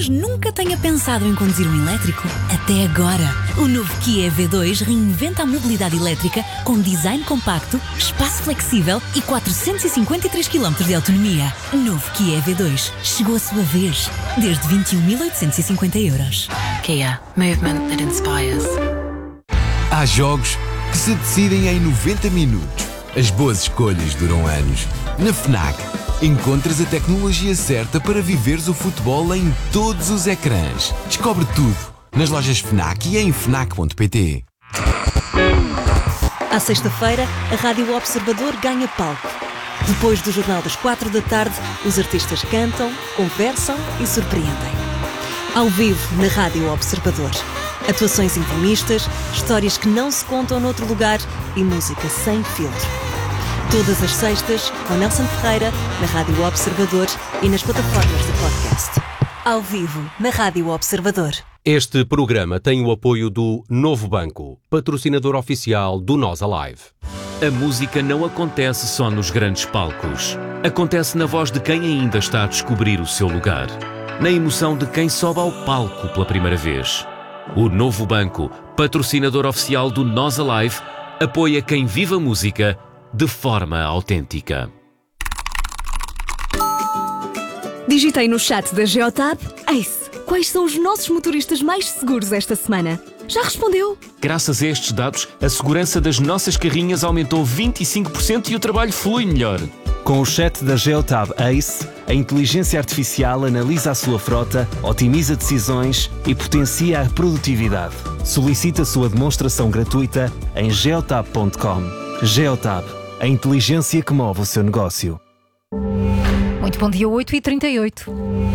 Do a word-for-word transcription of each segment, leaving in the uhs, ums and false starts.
Talvez nunca tenha pensado em conduzir um elétrico. Até agora. O novo Kia E V dois reinventa a mobilidade elétrica com design compacto, espaço flexível e quatrocentos e cinquenta e três quilómetros de autonomia. Novo Kia E V dois. Chegou a sua vez. Desde vinte e um mil oitocentos e cinquenta euros. Kia. Movement that inspires. Há jogos que se decidem em noventa minutos. As boas escolhas duram anos. Na FNAC, encontras a tecnologia certa para viveres o futebol em todos os ecrãs. Descobre tudo nas lojas FNAC e em fnac ponto pt. À sexta-feira, a Rádio Observador ganha palco. Depois do Jornal das quatro da tarde, os artistas cantam, conversam e surpreendem. Ao vivo, na Rádio Observador. Atuações intimistas, histórias que não se contam noutro lugar e música sem filtro. Todas as sextas, com Nelson Ferreira, na Rádio Observador e nas plataformas de podcast. Ao vivo, na Rádio Observador. Este programa tem o apoio do Novo Banco, patrocinador oficial do Nós Alive. A música não acontece só nos grandes palcos. Acontece na voz de quem ainda está a descobrir o seu lugar. Na emoção de quem sobe ao palco pela primeira vez. O Novo Banco, patrocinador oficial do Nós Alive, apoia quem vive a música de forma autêntica. Digitei no chat da Geotab, Ace, quais são os nossos motoristas mais seguros esta semana? Já respondeu? Graças a estes dados, a segurança das nossas carrinhas aumentou vinte e cinco por cento e o trabalho flui melhor. Com o chat da Geotab Ace, a inteligência artificial analisa a sua frota, otimiza decisões e potencia a produtividade. Solicite a sua demonstração gratuita em geotab ponto com. Geotab, a inteligência que move o seu negócio. Muito bom dia, oito e trinta e oito.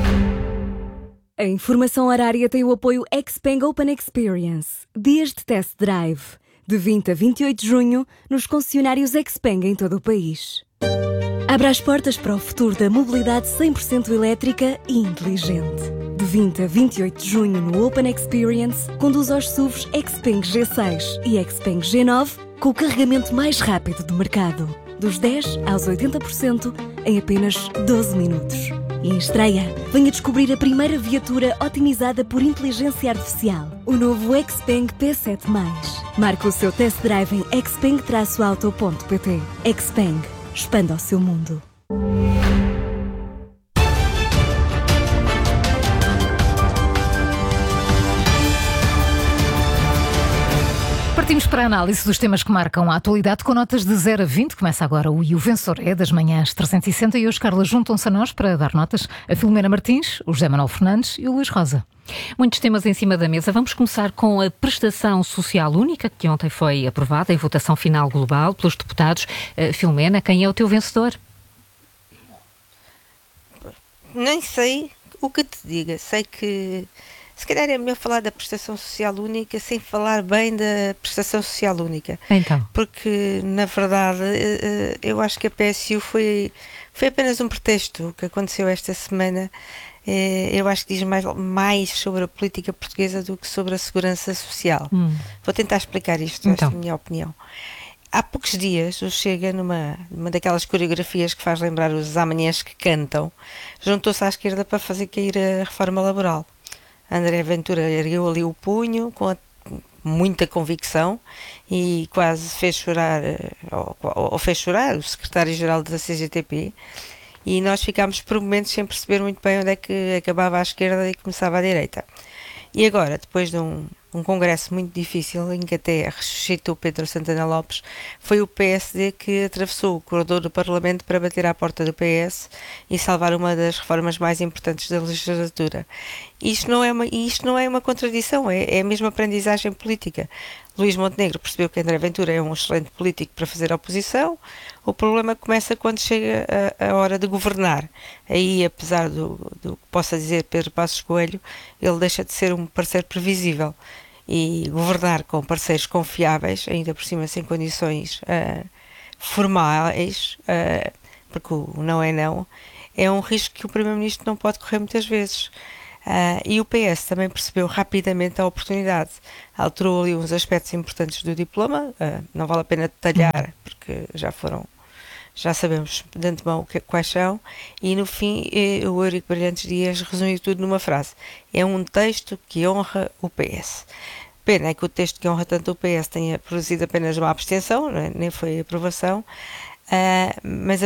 A informação horária tem o apoio Xpeng Open Experience. Dias de test drive. De vinte a vinte e oito de junho, nos concessionários Xpeng em todo o país. Abra as portas para o futuro da mobilidade cem por cento elétrica e inteligente. De vinte a vinte e oito de junho no Open Experience, conduz aos S U Vs Xpeng G seis e Xpeng G nove com o carregamento mais rápido do mercado. Dos dez aos oitenta por cento em apenas doze minutos. E em estreia, venha descobrir a primeira viatura otimizada por inteligência artificial. O novo Xpeng P sete mais. Marque o seu test drive em xpeng traço auto ponto pt. Xpeng. Expanda o seu mundo. Partimos para a análise dos temas que marcam a atualidade com notas de zero a vinte. Começa agora o E o Vencedor é das manhãs trezentos e sessenta e hoje, Carla, juntam-se a nós para dar notas a Filomena Martins, o José Manuel Fernandes e o Luís Rosa. Muitos temas em cima da mesa. Vamos começar com a prestação social única, que ontem foi aprovada em votação final global pelos deputados. Uh, Filomena, quem é o teu vencedor? Nem sei o que te diga. Sei que se calhar é melhor falar da prestação social única sem falar bem da prestação social única. Então. Porque, na verdade, eu acho que a P S U foi, foi apenas um pretexto. O que aconteceu esta semana, eu acho que diz mais, mais sobre a política portuguesa do que sobre a segurança social. Hum. Vou tentar explicar isto, então. Esta é a minha opinião. Há poucos dias, o Chega, numa, numa daquelas coreografias que faz lembrar os amanhãs que cantam, juntou-se à esquerda para fazer cair a reforma laboral. André Ventura ergueu ali o punho com a, muita convicção e quase fez chorar, ou, ou fez chorar o secretário-geral da C G T P, e nós ficámos por momentos sem perceber muito bem onde é que acabava a esquerda e começava a direita. E agora, depois de um, um congresso muito difícil, em que até ressuscitou Pedro Santana Lopes, foi o P S D que atravessou o corredor do Parlamento para bater à porta do P S e salvar uma das reformas mais importantes da legislatura. Isto não é uma, isto não é uma contradição, é, é a mesma aprendizagem política. Luís Montenegro percebeu que André Ventura é um excelente político para fazer oposição. O problema começa quando chega a, a hora de governar. Aí, apesar do, do que possa dizer Pedro Passos Coelho, ele deixa de ser um parceiro previsível. E governar com parceiros confiáveis, ainda por cima sem condições uh, formais, uh, porque o não é não, é um risco que o Primeiro-Ministro não pode correr muitas vezes. Uh, e o P S também percebeu rapidamente a oportunidade, alterou ali uns aspectos importantes do diploma, uh, não vale a pena detalhar porque já foram já sabemos de antemão que, quais são, e no fim eh, o Eurico Brilhantes Dias resumiu tudo numa frase: é um texto que honra o P S. Pena é que o texto que honra tanto o P S tenha produzido apenas uma abstenção, não é? Nem foi aprovação, uh, mas a